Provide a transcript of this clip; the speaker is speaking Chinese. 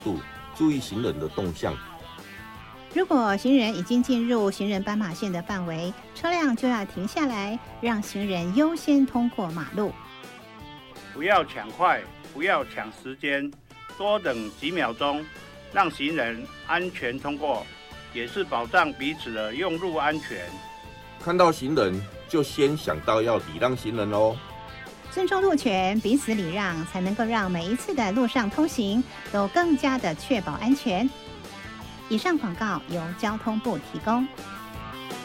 度，注意行人的动向。 如果行人已经进入行人斑马线的范围，车辆就要停下来，让行人优先通过马路。 不要抢快，不要抢时间，多等几秒钟，让行人安全通过，也是保障彼此的用路安全。 看到行人就先想到要礼让行人哦。 尊重路权，彼此礼让，才能够让每一次的路上通行都更加的确保安全。以上广告由交通部提供。